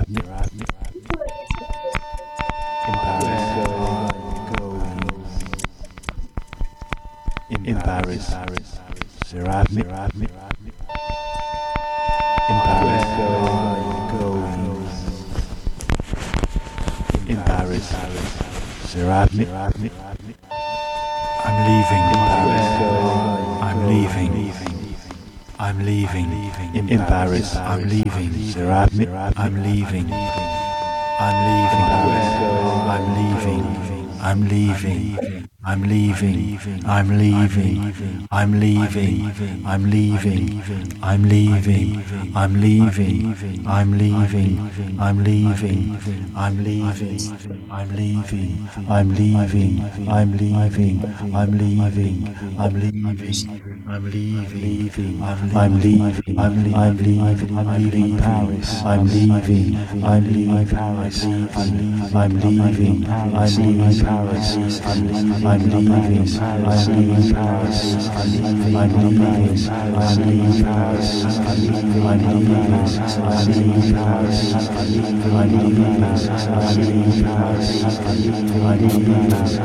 In Paris, Seraph me. In Paris, going. In Paris, Seraph me. I'm leaving. I'm leaving. I'm leaving. In Paris, I'm leaving. Seraph me. I'm leaving. I'm leaving. I'm leaving. I'm leaving. I'm leaving, I'm leaving, I'm leaving, I'm leaving, I'm leaving, I'm leaving, I'm leaving, I'm leaving, I'm leaving, I'm leaving, I'm leaving, I'm leaving, I'm leaving, I'm leaving, I'm leaving, I'm leaving, I'm leaving Paris, I'm leaving, I'm leaving Paris, I'm leaving, I'm leaving Paris, I'm leaving Paris, I'm leaving Paris, I'm leaving Paris, I'm leaving Paris, I'm leaving Paris, I'm leaving Paris, I'm leaving Paris, I'm leaving Paris, I'm leaving Paris, I'm leaving Paris,